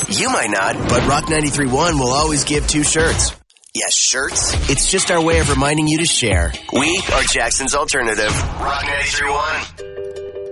You might not, but Rock 93.1 will always give 2 shirts. Yes, shirts. It's just our way of reminding you to share. We are Jackson's alternative. Rock 93.1.